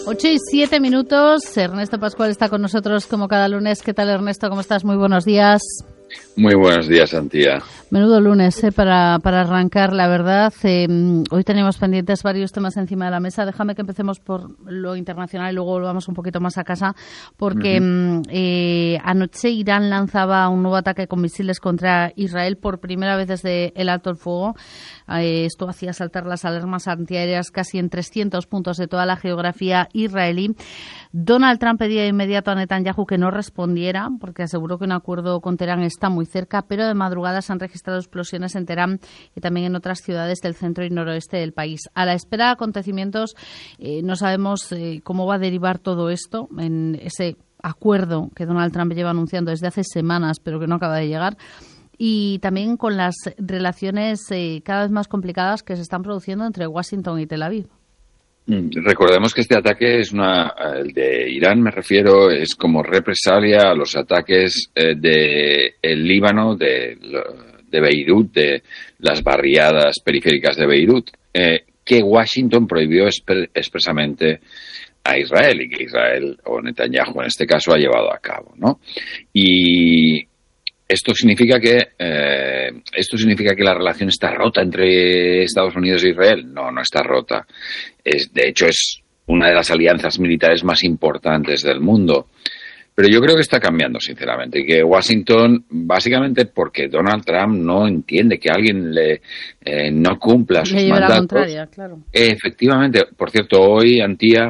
8:07. Ernesto Pascual está con nosotros como cada lunes. ¿Qué tal, Ernesto? ¿Cómo estás? Muy buenos días. Muy buenos días, Antía. Menudo lunes para arrancar, la verdad. Hoy tenemos pendientes varios temas encima de la mesa. Déjame que empecemos por lo internacional y luego volvamos un poquito más a casa, porque anoche Irán lanzaba un nuevo ataque con misiles contra Israel por primera vez desde el alto el fuego. Esto hacía saltar las alarmas antiaéreas casi en 300 puntos de toda la geografía israelí. Donald Trump pedía de inmediato a Netanyahu que no respondiera, porque aseguró que un acuerdo con Teherán está muy cerca, pero de madrugada se han registrado explosiones en Teherán y también en otras ciudades del centro y noroeste del país. A la espera de acontecimientos, no sabemos cómo va a derivar todo esto en ese acuerdo que Donald Trump lleva anunciando desde hace semanas, pero que no acaba de llegar. Y también con las relaciones cada vez más complicadas que se están produciendo entre Washington y Tel Aviv. Recordemos que este ataque es el de Irán, me refiero, es como represalia a los ataques de el Líbano, de Beirut, de las barriadas periféricas de Beirut, que Washington prohibió expresamente a Israel y que Israel, o Netanyahu en este caso, ha llevado a cabo, ¿no? Y esto significa que la relación está rota entre Estados Unidos e Israel. No está rota. De hecho, es una de las alianzas militares más importantes del mundo. Pero yo creo que está cambiando, sinceramente, y que Washington, básicamente porque Donald Trump no entiende que alguien no cumpla sus mandatos. La contraria, claro. Efectivamente. Por cierto, hoy, Antía,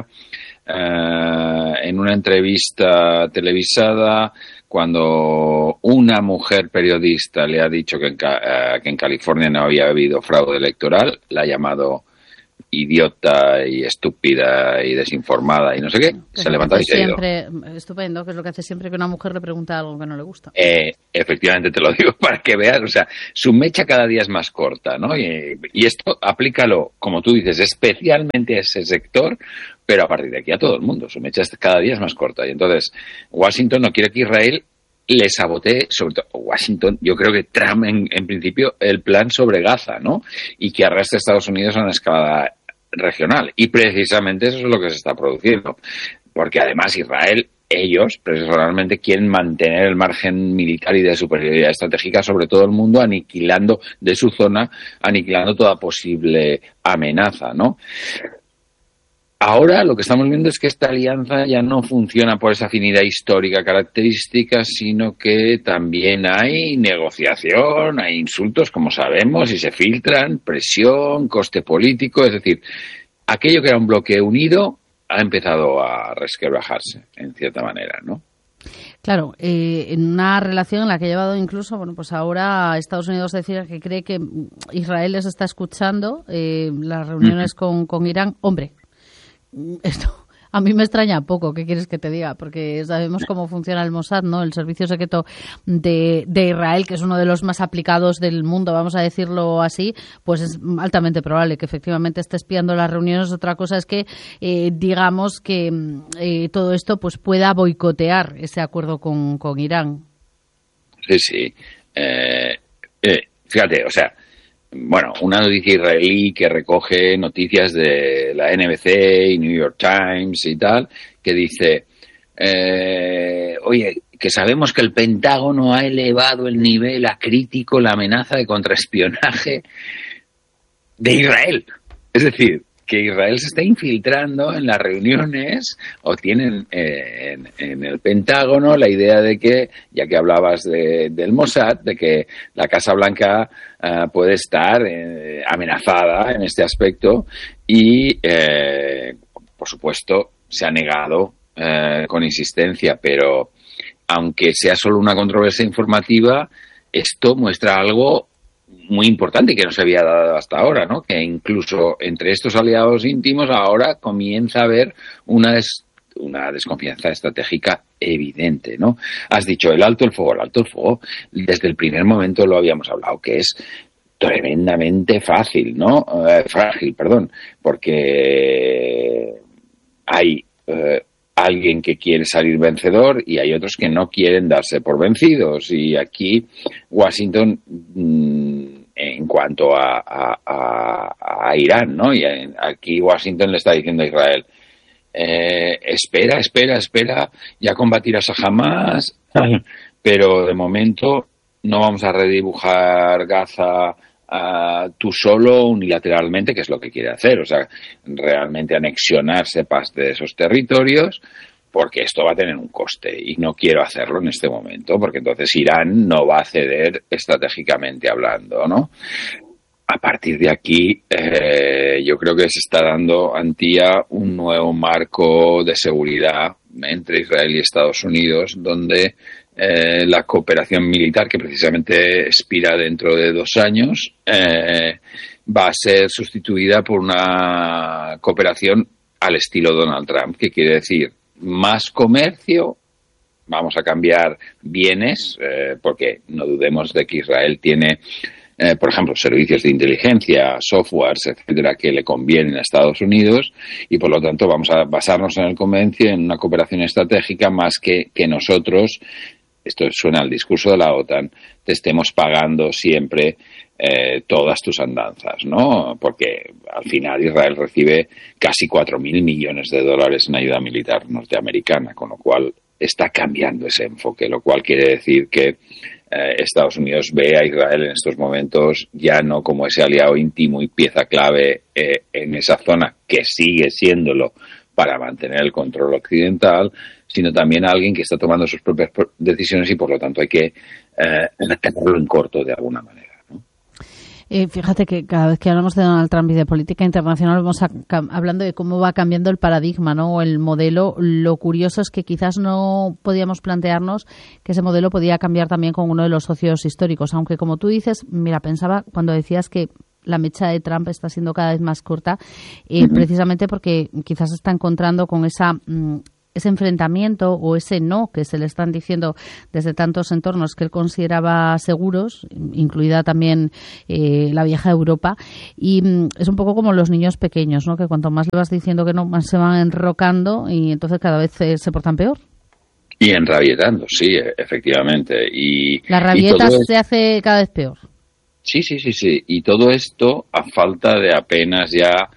en una entrevista televisada, cuando una mujer periodista le ha dicho que en California no había habido fraude electoral, la ha llamado idiota y estúpida y desinformada y no sé qué, se ha levantado y se ha ido. Estupendo, que es lo que hace siempre que una mujer le pregunta algo que no le gusta. Efectivamente, te lo digo para que veas, o sea, su mecha cada día es más corta, ¿no? Y esto aplícalo, como tú dices, especialmente a ese sector, pero a partir de aquí a todo el mundo. Su mecha cada día es más corta. Y entonces, Washington no quiere que Israel le sabotee, sobre todo Washington, yo creo que Trump en principio, el plan sobre Gaza, ¿no? Y que arrastre a Estados Unidos a una escala regional. Y precisamente eso es lo que se está produciendo. Porque además Israel, ellos personalmente quieren mantener el margen militar y de superioridad estratégica sobre todo el mundo, aniquilando de su zona, aniquilando toda posible amenaza, ¿no? Ahora lo que estamos viendo es que esta alianza ya no funciona por esa afinidad histórica característica, sino que también hay negociación, hay insultos, como sabemos, y se filtran, presión, coste político, es decir, aquello que era un bloque unido ha empezado a resquebrajarse, en cierta manera, ¿no? Claro, en una relación en la que ha llevado incluso, bueno, pues ahora Estados Unidos decía que cree que Israel les está escuchando, las reuniones con Irán. Hombre, esto a mí me extraña poco, ¿qué quieres que te diga? Porque sabemos cómo funciona el Mossad, ¿no? El servicio secreto de Israel, que es uno de los más aplicados del mundo, vamos a decirlo así, pues es altamente probable que efectivamente esté espiando las reuniones. Otra cosa es que digamos que todo esto pues pueda boicotear ese acuerdo con Irán. Sí. Fíjate, o sea, bueno, una noticia israelí que recoge noticias de la NBC y New York Times y tal, que dice, oye, que sabemos que el Pentágono ha elevado el nivel a crítico la amenaza de contraespionaje de Israel. Es decir, que Israel se está infiltrando en las reuniones o tienen en el Pentágono la idea de que, ya que hablabas del Mossad, de que la Casa Blanca puede estar amenazada en este aspecto y, por supuesto, se ha negado con insistencia, pero aunque sea solo una controversia informativa, esto muestra algo muy importante que no se había dado hasta ahora, ¿no? Que incluso entre estos aliados íntimos ahora comienza a haber una desconfianza estratégica evidente, ¿no? Has dicho el alto el fuego, desde el primer momento lo habíamos hablado, que es tremendamente frágil, porque hay alguien que quiere salir vencedor y hay otros que no quieren darse por vencidos, y aquí Washington en cuanto a Irán, ¿no? Y aquí Washington le está diciendo a Israel, espera, ya combatirás a Hamás, pero de momento no vamos a redibujar Gaza tú solo unilateralmente, que es lo que quiere hacer, o sea, realmente anexionarse parte de esos territorios, porque esto va a tener un coste y no quiero hacerlo en este momento, porque entonces Irán no va a ceder estratégicamente hablando, ¿no? A partir de aquí, yo creo que se está dando Antía un nuevo marco de seguridad entre Israel y Estados Unidos, donde la cooperación militar, que precisamente expira dentro de 2 años, va a ser sustituida por una cooperación al estilo Donald Trump, que quiere decir más comercio. Vamos a cambiar bienes, porque no dudemos de que Israel tiene, por ejemplo, servicios de inteligencia, softwares, etcétera, que le convienen a Estados Unidos, y por lo tanto vamos a basarnos en el comercio, en una cooperación estratégica, más que nosotros, esto suena al discurso de la OTAN, te estemos pagando siempre todas tus andanzas, ¿no? Porque al final Israel recibe casi 4.000 millones de dólares en ayuda militar norteamericana, con lo cual está cambiando ese enfoque, lo cual quiere decir que Estados Unidos ve a Israel en estos momentos ya no como ese aliado íntimo y pieza clave en esa zona, que sigue siéndolo para mantener el control occidental, sino también alguien que está tomando sus propias decisiones y por lo tanto hay que tenerlo en corto de alguna manera, ¿no? Fíjate que cada vez que hablamos de Donald Trump y de política internacional vamos hablando de cómo va cambiando el paradigma, ¿no? O el modelo. Lo curioso es que quizás no podíamos plantearnos que ese modelo podía cambiar también con uno de los socios históricos, aunque como tú dices, mira, pensaba cuando decías que la mecha de Trump está siendo cada vez más corta, precisamente porque quizás se está encontrando con ese enfrentamiento o ese no que se le están diciendo desde tantos entornos que él consideraba seguros, incluida también la vieja Europa, y es un poco como los niños pequeños, ¿no? Que cuanto más le vas diciendo que no, más se van enrocando y entonces cada vez se portan peor. Y enrabietando, sí, efectivamente. Y la rabieta se hace cada vez peor. Sí. Y todo esto a falta de apenas ya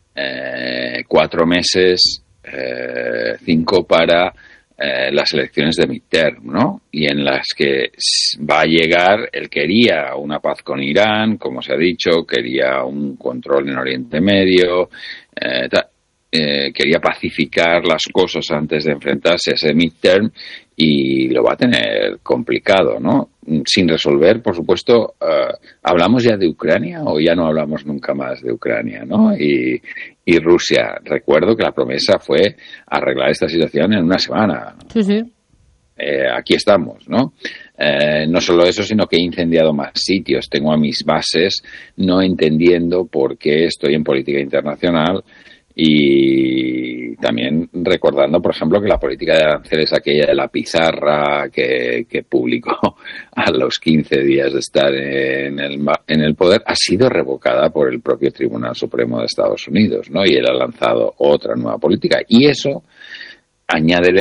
4 meses, 5 para las elecciones de midterm, ¿no? Y en las que va a llegar, él quería una paz con Irán, como se ha dicho, quería un control en Oriente Medio, quería pacificar las cosas antes de enfrentarse a ese midterm y lo va a tener complicado, ¿no? Sin resolver, por supuesto. ¿Hablamos ya de Ucrania o ya no hablamos nunca más de Ucrania, ¿no? Y Rusia, recuerdo que la promesa fue arreglar esta situación en una semana. Sí. Aquí estamos, ¿no? No solo eso, sino que he incendiado más sitios. Tengo a mis bases no entendiendo por qué estoy en política internacional. Y también recordando, por ejemplo, que la política de aranceles, aquella de la pizarra que publicó a los 15 días de estar en el poder, ha sido revocada por el propio Tribunal Supremo de Estados Unidos, ¿no? Y él ha lanzado otra nueva política. Y eso añade